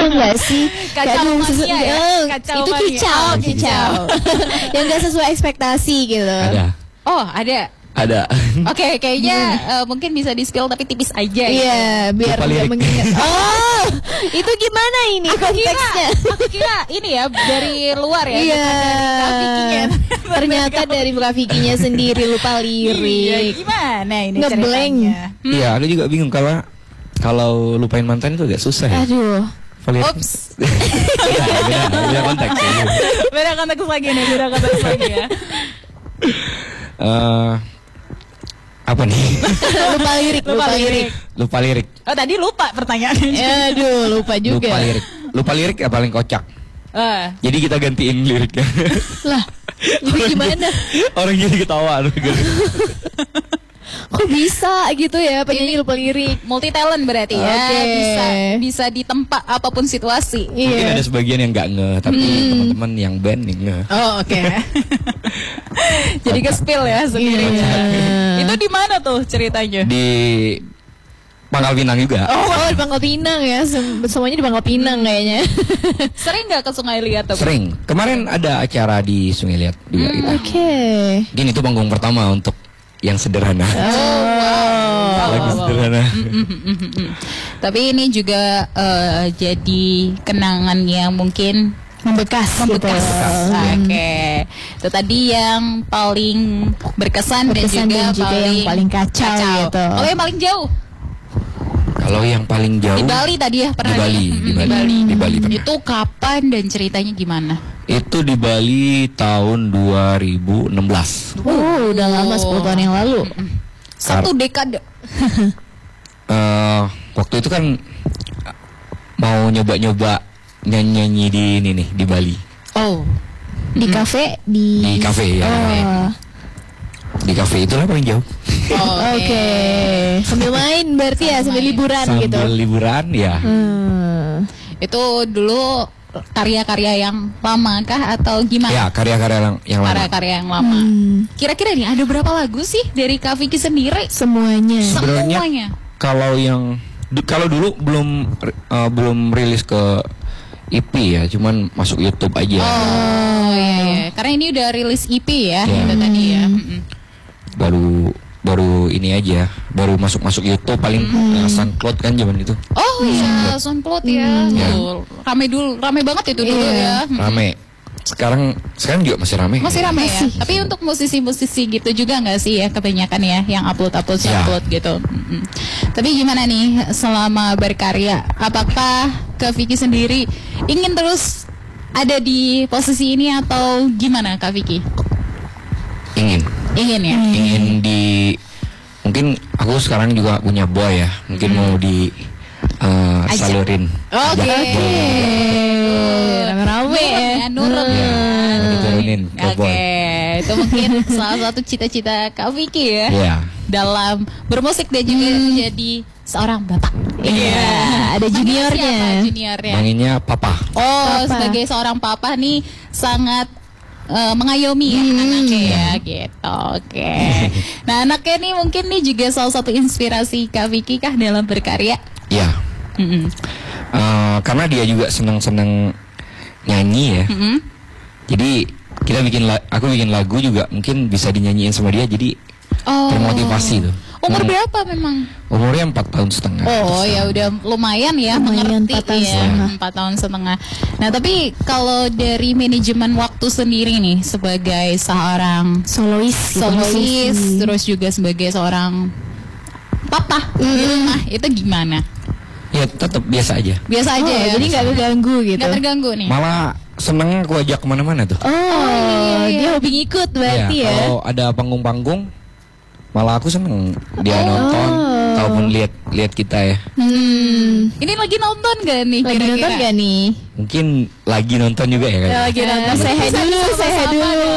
nggak sih? Kacau Aduh, mania ya? Kacau itu mania. kicau. Yang nggak sesuai ekspektasi gitu. Ada. Oh, ada. Ada. Oke, kayaknya mungkin bisa di-spill tapi tipis aja. Iya, biar Lupa nggak lirik. mengingat. Oh, itu gimana ini konteksnya? Aku kira ini ya dari luar ya. Iya. bukan dari Kak Vicky-nya. Ternyata dari Kak Vicky-nya sendiri lupa Iya, lirik. gimana ini Ngeblank. ceritanya? Iya, aku juga bingung kalau lupain mantan itu agak susah ya. Aduh. Lirik. Ups. Beda konteks. Ya. Beda konteks lagi nih, beda konteks lagi ya. Apa nih? Lupa lirik. Oh, tadi lupa pertanyaannya. Aduh, lupa juga. Lupa lirik ya paling kocak. Jadi kita gantiin liriknya. Lah, jadi gimana? Orang jadi ketawa. Kok bisa gitu ya penyanyi lupa lirik? Multi talent berarti ya. Oke. Bisa ditempa apapun situasi. Mungkin ada sebagian yang nggak nge, tapi teman-teman yang band nih nge. Oh, oke. Jadi ke-spill ya sendiri. Itu di mana tuh ceritanya? Di Pangkal Pinang juga. Oh, di Pangkal Pinang ya. Semuanya di Pangkal Pinang kayaknya. Sering nggak ke Sungai Liat tuh? Sering. Kemarin ada acara di Sungai Liat juga kita. Oke. Gini itu panggung pertama untuk yang sederhana. Lagi sederhana. Tapi ini juga jadi kenangan yang mungkin Membekas. Oke. Itu tadi yang paling berkesan dan juga yang paling kacau gitu. Kalau yang paling jauh Kalau yang paling jauh di Bali tadi ya pernah di Bali pernah. Itu kapan dan ceritanya gimana? Itu di Bali tahun 2016. Udah lama 10 tahun yang lalu. Satu dekade. Waktu itu kan mau nyoba-nyoba nyanyi di ini nih di Bali. Oh, Di kafe Di kafe ya. Oh. Di kafe itulah paling jauh. Oke. Sambil main berarti ya, sambil liburan gitu. Sambil liburan ya. Itu dulu karya-karya yang lama kah atau gimana? Ya, karya-karya yang lama. Karya-karya yang lama. Kira-kira nih ada berapa lagu sih dari Kak Vicky sendiri? Semuanya. Sebenarnya kalau dulu belum rilis ke EP ya, cuman masuk YouTube aja. Oh iya. Karena ini udah rilis EP ya, Iya. itu tadi ya. Baru ini aja, baru masuk YouTube paling SoundCloud kan zaman itu. Oh iya, SoundCloud ya. Ya. Rame banget itu dulu ya. Rame. Sekarang juga masih rame. Masih rame ya. Tapi untuk musisi-musisi gitu juga nggak sih ya kebanyakan ya yang upload SoundCloud gitu. Tapi gimana nih selama berkarya? Apakah Kak Vicky sendiri ingin terus ada di posisi ini atau gimana Kak Vicky? Ingin ya. Ingin mungkin aku sekarang juga punya boy ya. Mungkin mau salurin. Oke. Rame-rame ya. Nurut ya. Diturunin ke boy. Oke, itu mungkin salah satu cita-cita Kak Vicky ya. Iya. Dalam bermusik dan juga jadi seorang bapak. Iya, ada juniornya. Siapa juniornya? Manggilnya papa. Oh, Papa. sebagai seorang papa nih sangat mengayomi ya anaknya ya gitu. Oke. Nah, anaknya nih mungkin nih juga salah satu inspirasi Kak Vicky kah dalam berkarya? Iya. Karena dia juga senang-senang nyanyi ya. Jadi aku bikin lagu juga mungkin bisa dinyanyiin sama dia, jadi termotivasi tuh. Umur berapa memang? Umurnya 4 tahun setengah. Oh ya udah lumayan ya, Lumayan, mengerti 4 tahun ya, setengah. 4 tahun setengah. Nah tapi kalau dari manajemen waktu sendiri nih sebagai seorang Solois, terus juga sebagai seorang papa di rumah itu gimana? Ya tetap biasa aja. Biasa aja ya. Jadi nggak terganggu gitu. Nggak terganggu nih. Malah seneng aku ajak kemana-mana tuh. Dia hobi ngikut berarti ya. Kalau ada panggung-panggung, malah aku seneng dia nonton, ataupun lihat kita ya. Ini lagi nonton gak nih? Lagi kira-kira? nonton gak nih? Mungkin lagi nonton juga ya kan. Lagi nonton. Say hi dulu, say hi dulu.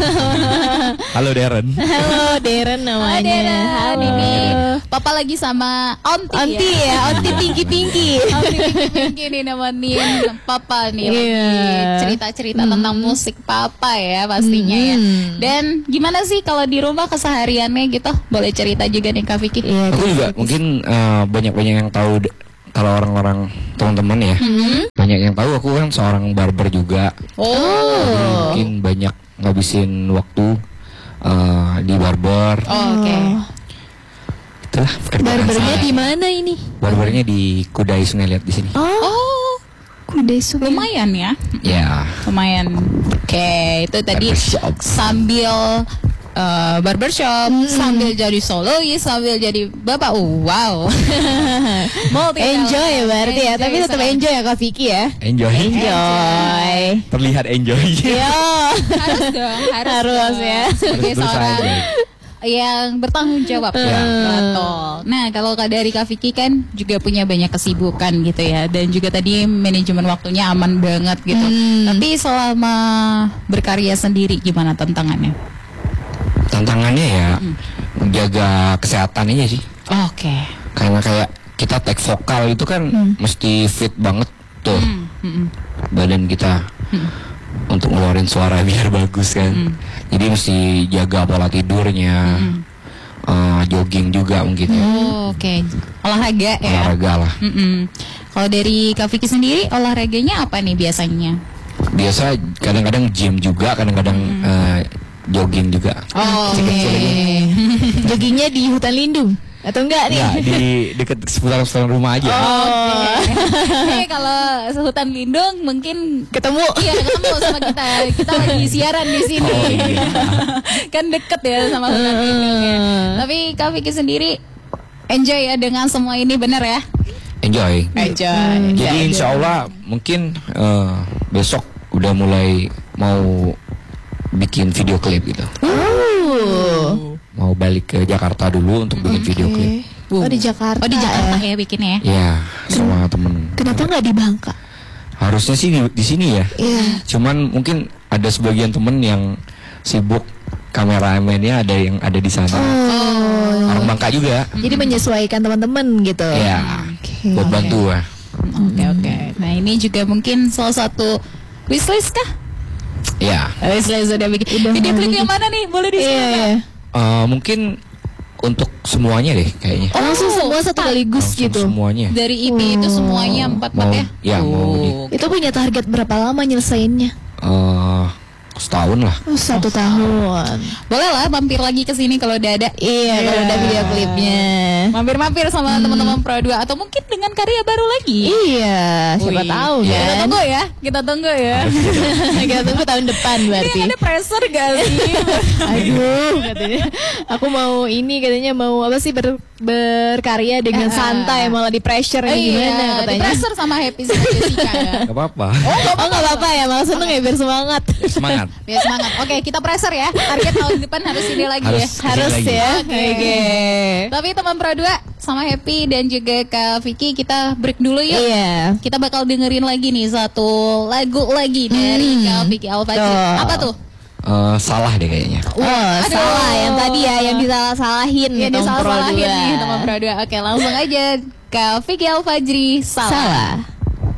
Halo Darren. Halo Darren namanya. Halo Dini. Papa lagi sama Onti ya, Onti tinggi-tinggi. Onti tinggi nih nemenin Papa nih lagi cerita-cerita tentang musik Papa ya pastinya ya. Dan gimana sih kalau di rumah kesehariannya gitu? Boleh cerita juga nih Kak Vicky? Iya, Aku juga mungkin banyak-banyak yang tahu kalau orang-orang teman-teman ya, banyak yang tahu aku kan seorang barber juga. Jadi mungkin banyak ngabisin waktu di barber. Oke. Itulah pekerjaan Barbernya saya. di mana ini? Barbernya di Kudai Sungai Liat di sini. Oh, Kuda Sungai. lumayan ya. Ya. Lumayan. Oke, itu tadi Barbershop. sambil barbershop, sambil jadi solois, sambil jadi bapak. Wow. Multi Enjoy ya talent. berarti ya, tapi tetap sangat. enjoy ya Kak Vicky ya. Enjoy. Enjoy. Terlihat enjoy. Yo. Harus dong, Harus dong. ya. Sebagai Harus berusaha seorang enjoy. yang bertanggung jawab Ya. Betul. Nah, kalau dari Kak Vicky kan juga punya banyak kesibukan gitu ya, dan juga tadi manajemen waktunya aman banget gitu. Tapi selama berkarya sendiri gimana tantangannya? Tantangannya ya menjaga kesehatan aja sih. Oke. Karena kayak kita take vokal itu kan mesti fit banget tuh badan kita untuk ngeluarin suara biar bagus kan. Jadi mesti jaga pola tidurnya, jogging juga mungkin ya. Oke. Olahraga ya. Olahraga lah. Kalau dari Kak Vicky sendiri olahraganya apa nih biasanya? Biasa kadang-kadang gym juga, kadang-kadang jogging juga. Oke. Joggingnya di hutan lindung atau enggak nih? Ya di deket seputaran rumah aja. Nih kalau sehutan lindung mungkin Ketemu. iya ketemu sama kita. Kita lagi siaran di sini. Oh, iya. Kan deket ya sama hutan lindung ya. Tapi Kak Vicky sendiri enjoy ya dengan semua ini, bener ya? Enjoy. Enjoy. Jadi insya Allah mungkin besok udah mulai mau bikin video klip gitu. Mau balik ke Jakarta dulu untuk bikin video klip. Oh di Jakarta. Oh di Jakarta ya bikinnya ya? Ya sama temen. Kenapa nggak di Bangka? Harusnya sih di sini ya. Iya. Cuman mungkin ada sebagian temen yang sibuk, kameramennya ada yang ada di sana. Orang Bangka juga. Jadi menyesuaikan teman-teman gitu. Ya. Buat bantu ya. Oke. Nah ini juga mungkin salah satu wishlist kah? Ya. Wishlist sudah bikin. Udah Video mau klip bikin. yang mana nih? Boleh Iya. disebutkan? Mungkin untuk semuanya deh kayaknya. Oh, langsung semua satu sekaligus Langsung gitu. semuanya. Dari EP itu semuanya 4-4 Mau- ya? ya, mau Itu punya target berapa lama nyelesainnya? Setahun lah. Oh, 1 tahun. Boleh lah mampir lagi ke sini kalau udah ada. Iya, kalau ada video klipnya. Mampir-mampir sama teman-teman Pro 2 atau mungkin dengan karya baru lagi. Iya, siapa Wih. tahu Iya. Kita kan. tunggu ya. Kita tunggu ya. Kita tunggu tahun depan Ini berarti. ada pressure gak sih? Aduh, katanya. Aku mau ini katanya mau apa sih berkarya dengan santai malah di pressure ini gimana Iya, di katanya. pressure sama Happy sama Jessica ya. Gak apa-apa. Oh nggak apa-apa ya, malah seneng ya biar semangat. Semangat. Biar semangat. Oke, kita pressure ya. Target tahun depan harus ini lagi ya. Harus Harus lagi. ya. Oke. Tapi teman Pro 2 sama Happy dan juga Kak Vicky kita break dulu yuk. Iya. Kita bakal dengerin lagi nih satu lagu lagi dari Kak Vicky Alfajri. Tuh. Apa tuh? Salah deh kayaknya. Oh, salah yang tadi ya, yang disalah-salahin Ya teman Pro disalah-salahin 2. nih teman Pro 2. Oke, langsung aja Kak Vicky Alfajri salah. Salah.